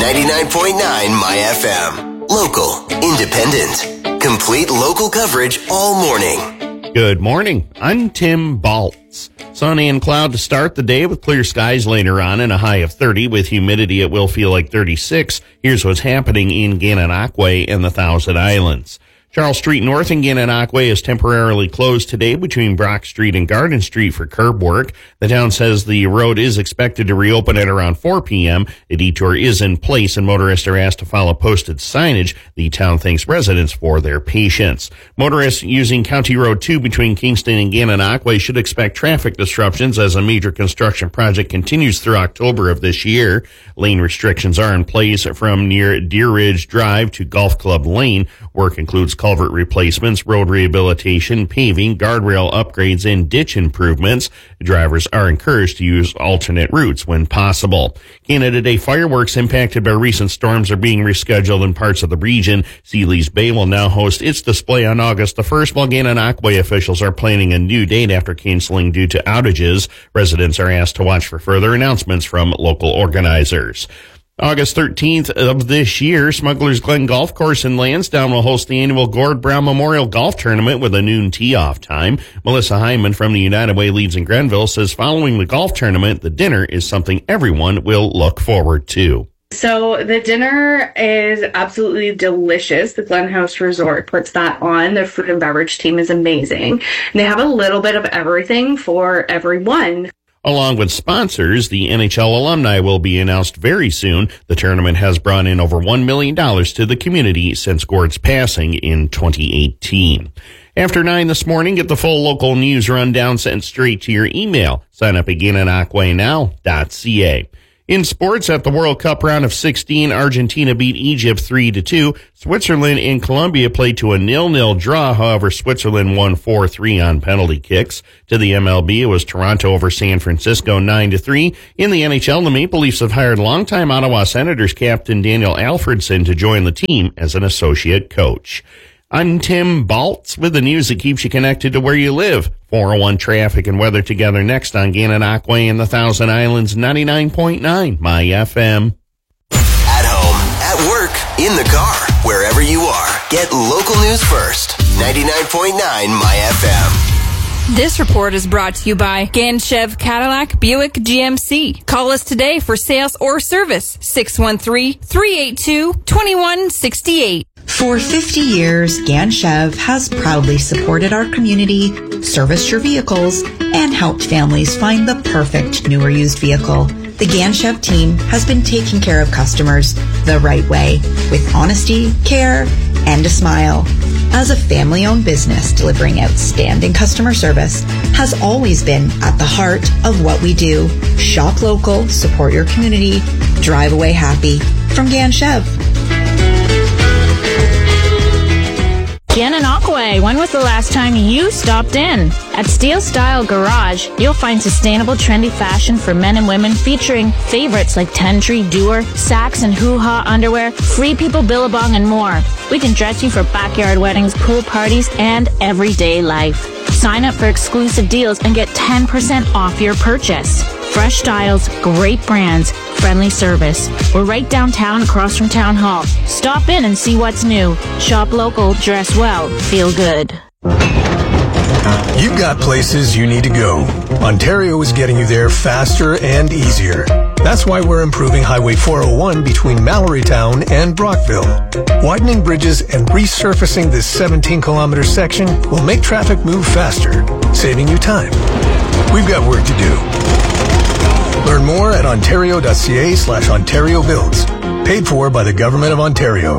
99.9 My FM. Local, independent, complete local coverage all morning. Good morning. I'm Tim Baltz. Sunny and cloud to start the day with clear skies later on and a high of 30 with humidity. It will feel like 36. Here's what's happening in Gananoque and the Thousand Islands. Charles Street North in Gananoque is temporarily closed today between Brock Street and Garden Street for curb work. The town says the road is expected to reopen at around 4 p.m. A detour is in place and motorists are asked to follow posted signage. The town thanks residents for their patience. Motorists using County Road 2 between Kingston and Gananoque should expect traffic disruptions as a major construction project continues through October of this year. Lane restrictions are in place from near Deer Ridge Drive to Golf Club Lane. Work includes culvert replacements, road rehabilitation, paving, guardrail upgrades, and ditch improvements. Drivers are encouraged to use alternate routes when possible. Canada Day fireworks impacted by recent storms are being rescheduled in parts of the region. Sealy's Bay will now host its display on August the 1st, while Gananoque officials are planning a new date after canceling due to outages. Residents are asked to watch for further announcements from local organizers. August 13th of this year, Smuggler's Glen Golf Course in Lansdowne will host the annual Gord Brown Memorial Golf Tournament with a noon tee-off time. Melissa Hyman from the United Way Leads in Grenville says following the golf tournament, the dinner is something everyone will look forward to. So the dinner is absolutely delicious. The Glen House Resort puts that on. The food and beverage team is amazing. And they have a little bit of everything for everyone. Along with sponsors, the NHL alumni will be announced very soon. The tournament has brought in over $1 million to the community since Gord's passing in 2018. After 9 this morning, get the full local news rundown sent straight to your email. Sign up at GananoqueNow.ca. In sports, at the World Cup round of 16, Argentina beat Egypt 3-2. Switzerland and Colombia played to a 0-0 draw. However, Switzerland won 4-3 on penalty kicks. To the MLB, it was Toronto over San Francisco 9-3. In the NHL, the Maple Leafs have hired longtime Ottawa Senators captain Daniel Alfredson to join the team as an associate coach. I'm Tim Baltz with the news that keeps you connected to where you live. 401 traffic and weather together next on Gananoque and the Thousand Islands 99.9 My FM. At home, at work, in the car, wherever you are. Get local news first. 99.9 My FM. This report is brought to you by Ganchev Cadillac Buick GMC. Call us today for sales or service. 613-382-2168. For 50 years, Ganchev has proudly supported our community, serviced your vehicles, and helped families find the perfect new or used vehicle. The Ganchev team has been taking care of customers the right way, with honesty, care, and a smile. As a family-owned business, delivering outstanding customer service has always been at the heart of what we do. Shop local, support your community, drive away happy. From Ganchev. Gananoque, when was the last time you stopped in? At Steel Style Garage, you'll find sustainable, trendy fashion for men and women featuring favorites like Ten Tree Doer, Sax and Hoo Ha underwear, Free People Billabong, and more. We can dress you for backyard weddings, pool parties, and everyday life. Sign up for exclusive deals and get 10% off your purchase. Fresh styles, great brands, friendly service. We're right downtown across from Town Hall. Stop in and see what's new. Shop local, dress well, feel good. You've got places you need to go. Ontario is getting you there faster and easier. That's why we're improving Highway 401 between Mallorytown and Brockville. Widening bridges and resurfacing this 17-kilometer section will make traffic move faster, saving you time. We've got work to do. Learn more at ontario.ca/Ontario Builds. Paid for by the Government of Ontario.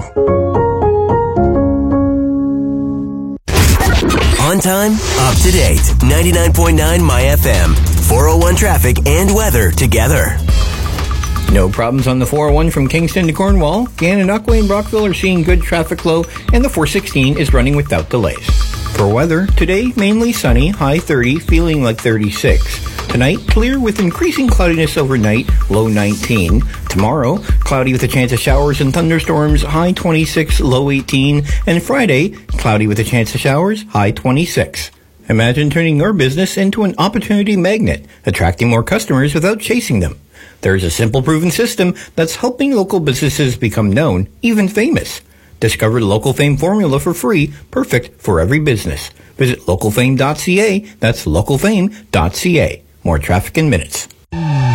On time, up to date. 99.9 My FM. 401 traffic and weather together. No problems on the 401 from Kingston to Cornwall. Gananoque and Brockville are seeing good traffic flow, and the 416 is running without delays. For weather, today mainly sunny, high 30, feeling like 36. Tonight, clear with increasing cloudiness overnight, low 19. Tomorrow, cloudy with a chance of showers and thunderstorms, high 26, low 18. And Friday, cloudy with a chance of showers, high 26. Imagine turning your business into an opportunity magnet, attracting more customers without chasing them. There's a simple, proven system that's helping local businesses become known, even famous. Discover the Local Fame formula for free, perfect for every business. Visit localfame.ca. That's localfame.ca. More traffic in minutes.